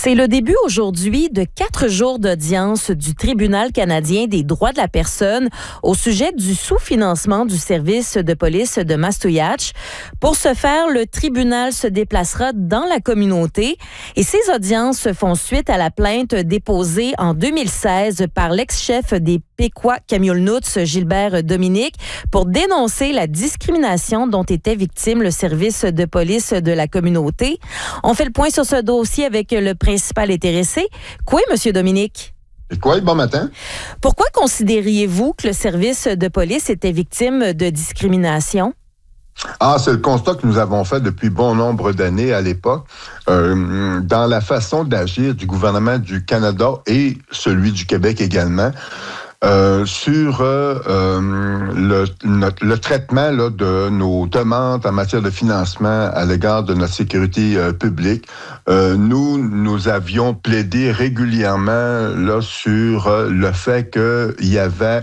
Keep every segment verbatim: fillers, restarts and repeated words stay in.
C'est le début aujourd'hui de quatre jours d'audience du Tribunal canadien des droits de la personne au sujet du sous-financement du service de police de Mastojatch. Pour ce faire, le tribunal se déplacera dans la communauté et ces audiences font suite à la plainte déposée en deux mille seize par l'ex-chef des Péquot Kamloops, Gilbert Dominique, pour dénoncer la discrimination dont était victime le service de police de la communauté. On fait le point sur ce dossier avec le principal intéressé. Quoi, M. Dominique? Quoi, bon matin. Pourquoi considériez-vous que le service de police était victime de discrimination? Ah, c'est le constat que nous avons fait depuis bon nombre d'années à l'époque, euh, dans la façon d'agir du gouvernement du Canada et celui du Québec également. Euh, sur euh, euh, le, notre, le traitement là, de nos demandes en matière de financement à l'égard de notre sécurité euh, publique. Euh, nous, nous avions plaidé régulièrement là, sur euh, le fait qu'il y avait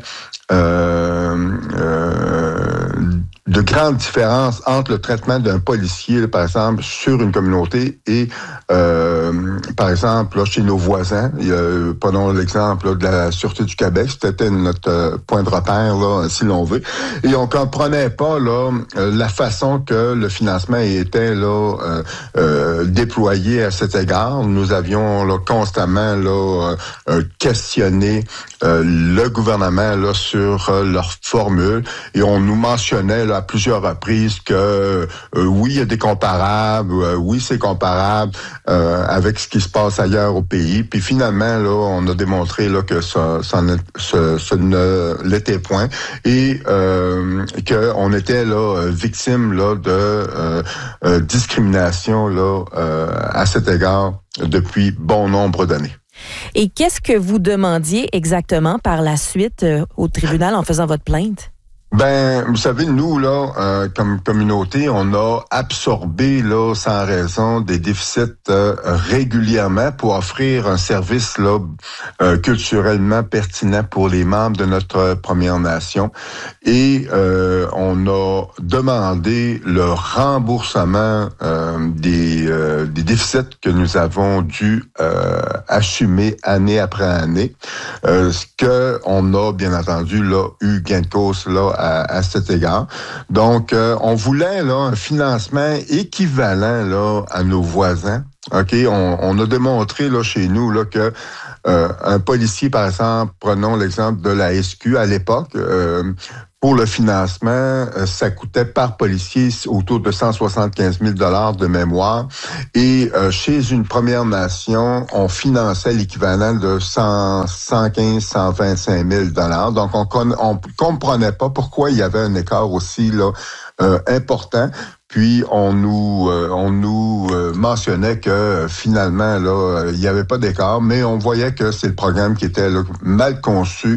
euh, euh, de grandes différences entre le traitement d'un policier, là, par exemple, sur une communauté et, euh, par exemple, là, chez nos voisins. Il y a, prenons l'exemple là, de la Sûreté du Québec, c'était notre euh, point de repère, là, si l'on veut. Et on comprenait pas là la façon que le financement était là euh, euh, déployé à cet égard. Nous avions là, constamment là euh, questionné euh, le gouvernement là sur euh, leur formule et on nous mentionnait là, à plusieurs reprises que euh, oui, il y a des comparables, euh, oui, c'est comparable euh, avec ce qui se passe ailleurs au pays. Puis finalement, là, on a démontré là, que ça, ça, ne, ce, ce ne l'était point et euh, qu'on était là victime là, de euh, euh, discrimination là, euh, à cet égard depuis bon nombre d'années. Et qu'est-ce que vous demandiez exactement par la suite euh, au tribunal en faisant votre plainte? Ben, vous savez, nous, là, euh, comme communauté, on a absorbé, là, sans raison, des déficits euh, régulièrement pour offrir un service, là, euh, culturellement pertinent pour les membres de notre Première Nation. Et euh, on a demandé le remboursement euh, des, euh, des déficits que nous avons dû euh, assumer année après année. Euh, ce que on a, bien entendu, là, eu gain de cause, là, À, à cet égard. Donc, euh, on voulait là un financement équivalent là à nos voisins. Ok, on, on a démontré là chez nous là que euh, un policier, par exemple, prenons l'exemple de la S Q à l'époque. Euh, Pour le financement, ça coûtait par policier autour de cent soixante-quinze mille dollars de mémoire. Et euh, chez une Première Nation, on finançait l'équivalent de cent, cent quinze, cent vingt-cinq mille dollars. Donc, on on comprenait pas pourquoi il y avait un écart aussi là euh, important. Puis on nous euh, on nous euh, mentionnait que euh, finalement là il y avait pas d'écart, mais on voyait que c'est le programme qui était là, mal conçu.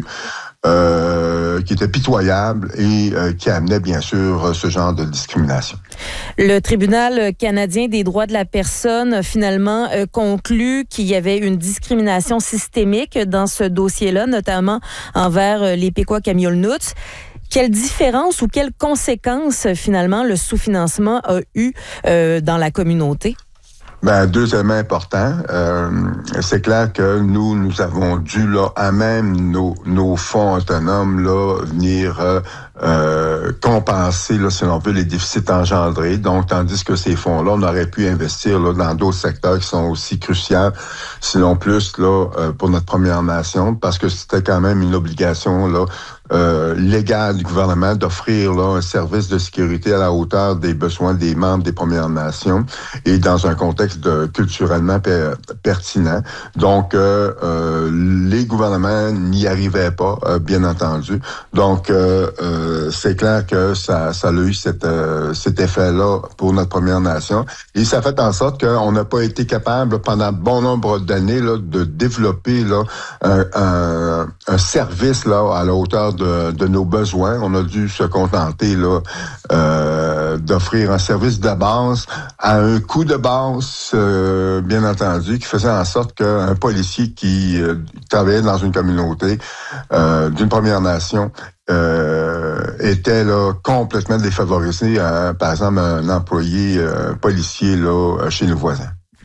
Euh, qui était pitoyable et euh, qui amenait bien sûr ce genre de discrimination. Le Tribunal canadien des droits de la personne a finalement euh, conclu qu'il y avait une discrimination systémique dans ce dossier-là, notamment envers euh, les Péquot Kamloops. Quelle différence ou quelles conséquences finalement le sous-financement a eu euh, dans la communauté? Ben, deux éléments importants. Euh, c'est clair que nous, nous avons dû, là, à même nos, nos fonds autonomes, là, venir euh, euh, compenser, là, si l'on veut, les déficits engendrés. Donc, tandis que ces fonds-là, on aurait pu investir là, dans d'autres secteurs qui sont aussi cruciaux, sinon plus, là, euh, pour notre Première Nation, parce que c'était quand même une obligation, là, Euh, légal du gouvernement d'offrir là un service de sécurité à la hauteur des besoins des membres des Premières Nations et dans un contexte de, culturellement per, pertinent. Donc, euh, euh, les gouvernements n'y arrivaient pas, euh, bien entendu. Donc, euh, euh, c'est clair que ça, ça a eu cet, euh, cet effet-là pour notre Première Nation. Et ça fait en sorte qu'on n'a pas été capable pendant bon nombre d'années là, de développer là un, un, un service là à la hauteur De, de nos besoins. On a dû se contenter là euh, d'offrir un service de base à un coût de base, euh, bien entendu, qui faisait en sorte qu'un policier qui euh, travaillait dans une communauté euh, d'une Première Nation euh, était là complètement défavorisé à, par exemple, un employé euh, policier là chez nos voisins.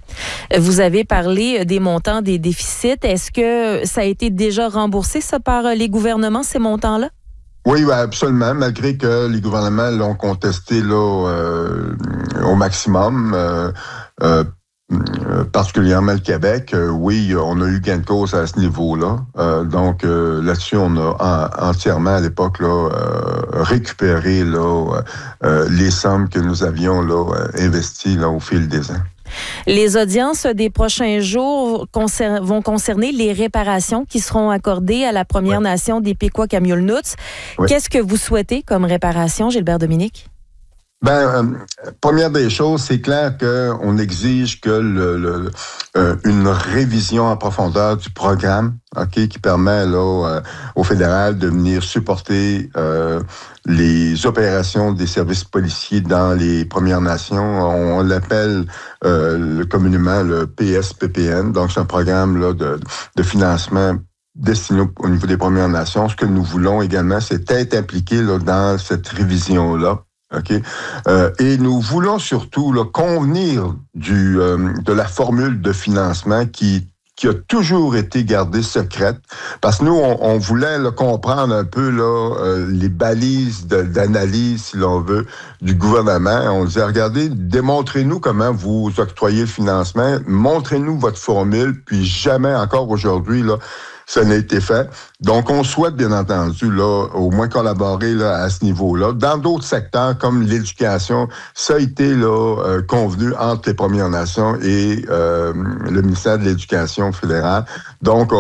Vous avez parlé des montants des déficits. Est-ce que ça a été déjà remboursé, ça, par les gouvernements, ces montants-là? Oui, oui, absolument, malgré que les gouvernements l'ont contesté là, euh, au maximum. Euh, euh, Euh, particulièrement le Québec, euh, oui, on a eu gain de cause à ce niveau-là. Euh, donc euh, là-dessus, on a en, entièrement à l'époque là euh, récupéré là euh, les sommes que nous avions là investies là au fil des ans. Les audiences des prochains jours concer- vont concerner les réparations qui seront accordées à la Première ouais. Nation des Pequot-Kamiols-Nuts. Ouais. Qu'est-ce que vous souhaitez comme réparation, Gilbert Dominique? Ben, euh, première des choses, c'est clair qu'on exige que le, le, euh, une révision en profondeur du programme, ok, qui permet là euh, au fédéral de venir supporter euh, les opérations des services policiers dans les Premières Nations. On, on l'appelle euh, communément le P S P P N, donc c'est un programme là de, de financement destiné au niveau des Premières Nations. Ce que nous voulons également, c'est être impliqués là dans cette révision-là. OK. Euh, et nous voulons surtout là, convenir du euh, de la formule de financement qui qui a toujours été gardée secrète, parce que nous, on, on voulait là, comprendre un peu là euh, les balises de, d'analyse, si l'on veut, du gouvernement. On disait, regardez, démontrez-nous comment vous octroyez le financement, montrez-nous votre formule, puis jamais encore aujourd'hui, là, ça n'a été fait. Donc, on souhaite, bien entendu, là, au moins collaborer là, à ce niveau-là. Dans d'autres secteurs, comme l'éducation, ça a été là, euh, convenu entre les Premières Nations et euh, le ministère de l'Éducation fédérale. Donc, on,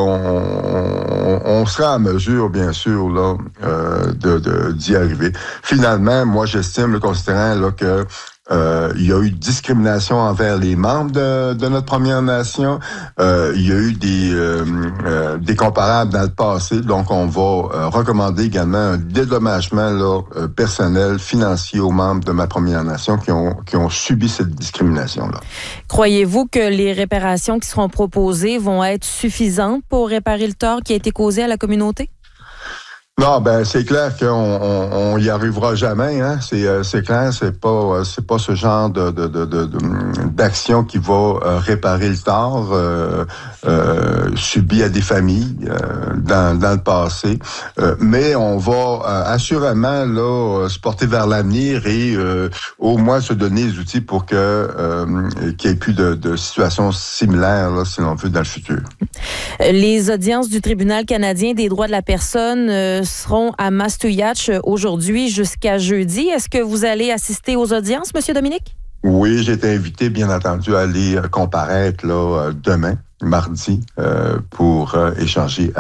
on, on sera en mesure, bien sûr, là, euh, de, de, d'y arriver. Finalement, moi, j'estime, le considérant là, que Euh, il y a eu discrimination envers les membres de, de notre Première Nation. Euh, il y a eu des, euh, euh, des comparables dans le passé. Donc, on va euh, recommander également un dédommagement là, euh, personnel, financier aux membres de ma Première Nation qui ont, qui ont subi cette discrimination-là. Croyez-vous que les réparations qui seront proposées vont être suffisantes pour réparer le tort qui a été causé à la communauté? Non, ben c'est clair qu'on on, on y arrivera jamais. Hein. C'est euh, c'est clair, c'est pas c'est pas ce genre de de de, de d'action qui va euh, réparer le tort euh, euh, subi à des familles euh, dans dans le passé. Euh, mais on va euh, assurément là se porter vers l'avenir et euh, au moins se donner les outils pour que euh, qu'il n'y ait plus de, de situations similaires là, si l'on veut, dans le futur. Les audiences du Tribunal canadien des droits de la personne euh, seront à Mastuyatsh aujourd'hui jusqu'à jeudi. Est-ce que vous allez assister aux audiences, M. Dominique? Oui, j'ai été invité, bien entendu, à aller comparaître là, demain, mardi, euh, pour euh, échanger